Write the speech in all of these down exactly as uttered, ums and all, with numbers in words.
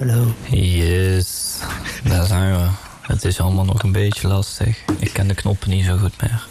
Hallo. Yes, daar zijn we. Het is allemaal nog een beetje lastig. Ik ken de knoppen niet zo goed meer.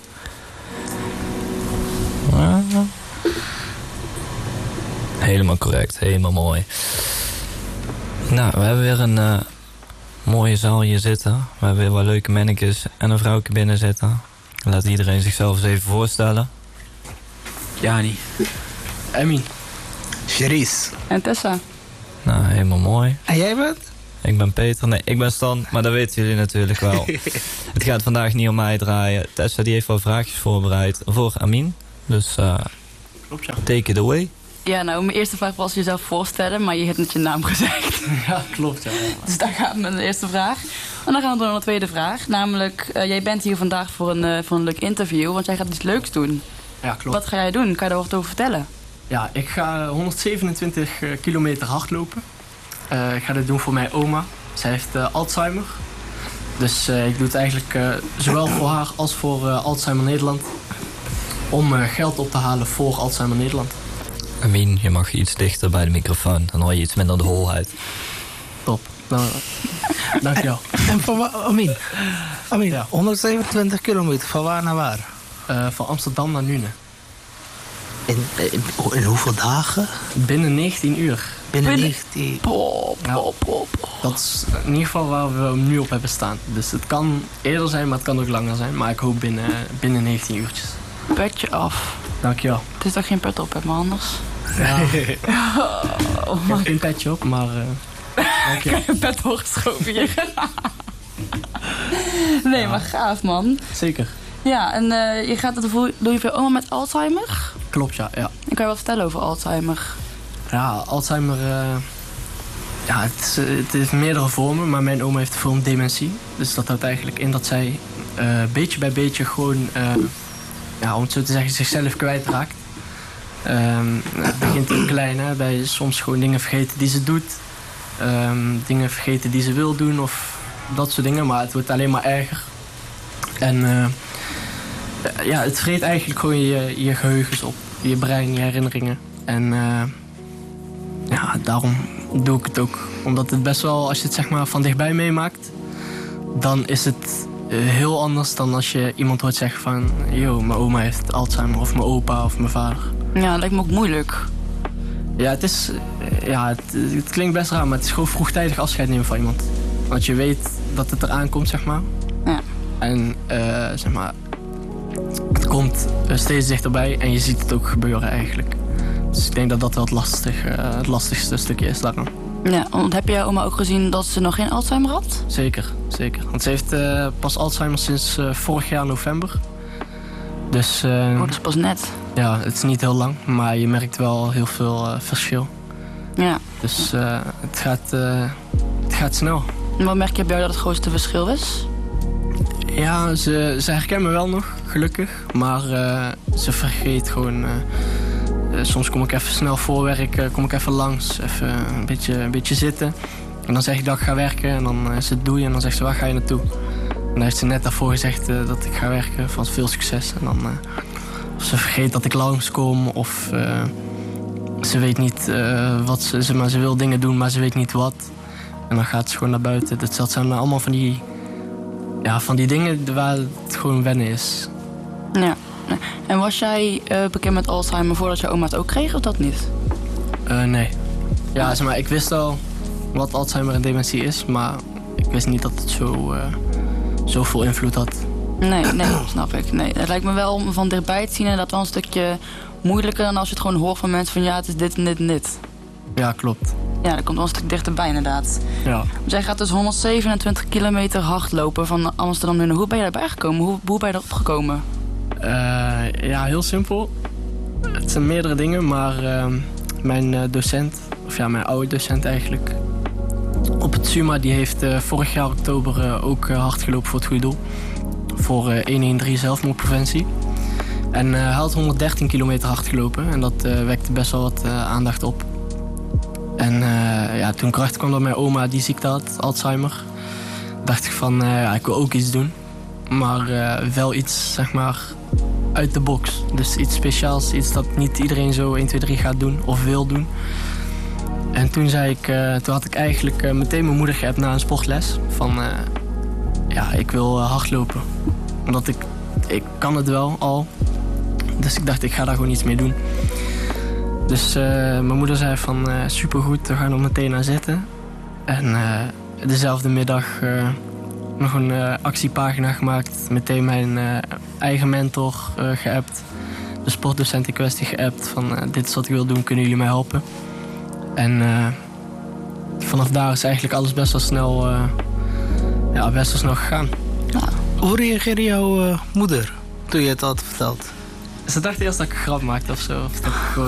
Helemaal correct, helemaal mooi. Nou, we hebben weer een uh, mooie zaal hier zitten. We hebben weer wat leuke mannetjes en een vrouwtje binnen zitten. Laat iedereen zichzelf eens even voorstellen. Jani. Emin. Cherise. En Tessa. Nou, helemaal mooi. En jij bent? Ik ben Peter. Nee, ik ben Stan, maar dat weten jullie natuurlijk wel. Het gaat vandaag niet om mij draaien. Tessa die heeft wel vraagjes voorbereid voor Amin. Dus uh, Klopt, ja. Take it away. Ja, nou, mijn eerste vraag was jezelf voorstellen, maar je hebt net je naam gezegd. Ja, klopt, ja. Dus daar gaat mijn eerste vraag. En dan gaan we door naar de tweede vraag. Namelijk, uh, jij bent hier vandaag voor een, uh, voor een leuk interview, want jij gaat iets leuks doen. Ja, klopt. Wat ga jij doen? Kan je daar wat over vertellen? Ja, ik ga honderdzevenentwintig kilometer hardlopen. Uh, ik ga dit doen voor mijn oma. Zij heeft uh, Alzheimer. Dus uh, ik doe het eigenlijk uh, zowel voor haar als voor uh, Alzheimer Nederland. Om uh, geld op te halen voor Alzheimer Nederland. Amin, je mag iets dichter bij de microfoon. Dan hoor je iets minder de holheid. Top. Nou, dankjewel. En, en van waar, Amin? Amin, Ja. honderdzevenentwintig kilometer, van waar naar waar? Uh, van Amsterdam naar Nune. In, in, in hoeveel dagen? Binnen negentien uur. Binnen Binnen- negentien... Pop, Ja. pop, pop. Dat is in ieder geval waar we hem nu op hebben staan. Dus het kan eerder zijn, maar het kan ook langer zijn. Maar ik hoop binnen, binnen negentien uurtjes. Petje af. Dankjewel. Het is toch geen pet op, hè, maar anders? Ja, ik Oh, heb geen petje op, maar uh, dankjewel. een pet hooggeschoven hier. Nee, Ja. maar gaaf, man. Zeker. Ja, en uh, je gaat het voor, doe je voor je oma met Alzheimer? Klopt, ja. Ja, En kan je wat vertellen over Alzheimer? ja Alzheimer... Uh, ja, het, is, uh, het heeft meerdere vormen, maar mijn oma heeft de vorm dementie. Dus dat houdt eigenlijk in dat zij uh, beetje bij beetje gewoon... Uh, ja, om het zo te zeggen, zichzelf kwijtraakt. Um, het begint heel klein, hè, bij soms gewoon dingen vergeten die ze doet. Um, dingen vergeten die ze wil doen of dat soort dingen. Maar het wordt alleen maar erger. En uh, ja, het vreet eigenlijk gewoon je, je geheugens op. Je brein, je herinneringen. En uh, ja, daarom doe ik het ook. Omdat het best wel, als je het zeg maar van dichtbij meemaakt... dan is het uh, heel anders dan als je iemand hoort zeggen van... yo, mijn oma heeft Alzheimer of mijn opa of mijn vader. Ja, dat lijkt me ook moeilijk. Ja, het is... Ja, het, het klinkt best raar, maar het is gewoon vroegtijdig afscheid nemen van iemand. Want je weet dat het eraan komt, zeg maar. Ja. En, uh, zeg maar... Het komt uh, steeds dichterbij en je ziet het ook gebeuren, eigenlijk. Dus ik denk dat dat wel het, lastig, uh, het lastigste stukje is daaraan. Ja, want heb je jouw oma ook gezien dat ze nog geen Alzheimer had? Zeker, zeker. Want ze heeft uh, pas Alzheimer sinds uh, vorig jaar november. Dus... Uh, Oh, dat is pas net. ja, het is niet heel lang, maar je merkt wel heel veel uh, verschil. Ja. Dus uh, het, gaat, uh, het gaat snel. En wat merk je bij jou dat het grootste verschil is? Ja, ze, ze herkent me wel nog, gelukkig. Maar uh, ze vergeet gewoon... Uh, uh, soms kom ik even snel voor werk, uh, kom ik even langs. Even een beetje, een beetje zitten. En dan zeg ik dat ik ga werken en dan uh, is het doei. En dan zegt ze, waar ga je naartoe? En dan heeft ze net daarvoor gezegd uh, dat ik ga werken. Van veel succes. En dan... Uh, of ze vergeet dat ik langskom of... Uh, ze weet niet uh, wat ze, ze... Maar ze wil dingen doen, maar ze weet niet wat. En dan gaat ze gewoon naar buiten. Dat, dat zijn allemaal van die... Ja, van die dingen waar het gewoon wennen is. Ja. En was jij uh, bekend met Alzheimer voordat je oma het ook kreeg of dat niet? Uh, nee. Ja, zeg maar, ik wist al wat Alzheimer en dementie is, maar ik wist niet dat het zo, uh, zoveel invloed had. Nee, nee, snap ik. Nee, het lijkt me wel om van dichtbij te zien en dat wel een stukje moeilijker dan als je het gewoon hoort van mensen van ja, het is dit en dit en dit. Ja, klopt. Ja, dat komt wel een stuk dichterbij inderdaad. Ja. Zij gaat dus honderdzevenentwintig kilometer hardlopen van Amsterdam naar. Hoe ben je daarbij gekomen? Hoe, hoe ben je erop gekomen? Uh, ja, heel simpel. Het zijn meerdere dingen, maar uh, mijn uh, docent, of ja, mijn oude docent eigenlijk, op het SUMA, die heeft uh, vorig jaar oktober uh, ook uh, hard gelopen voor het goede doel. Voor uh, honderddertien zelfmoordpreventie. En uh, hij had honderddertien kilometer hard gelopen en dat uh, wekte best wel wat uh, aandacht op. En uh, ja, toen kracht kwam dat mijn oma die ziekte had, Alzheimer, dacht ik van, uh, ja, ik wil ook iets doen. Maar uh, wel iets, zeg maar, uit de box. Dus iets speciaals, iets dat niet iedereen zo één, twee, drie gaat doen of wil doen. En toen, zei ik, uh, toen had ik eigenlijk uh, meteen mijn moeder geappt na een sportles. Van, uh, ja, ik wil uh, hardlopen. Omdat ik, ik kan het wel al. Dus ik dacht, ik ga daar gewoon iets mee doen. Dus uh, mijn moeder zei van, uh, supergoed, we gaan er meteen aan zitten. En uh, dezelfde middag uh, nog een uh, actiepagina gemaakt. Meteen mijn uh, eigen mentor uh, geappt. De sportdocent in kwestie geappt van, uh, dit is wat ik wil doen, kunnen jullie mij helpen? En uh, vanaf daar is eigenlijk alles best wel snel, uh, ja, best wel snel gegaan. Ja. Hoe reageerde jouw uh, moeder toen je het had verteld? Ze dacht eerst dat ik een grap maakte of zo. Of dat ik gewoon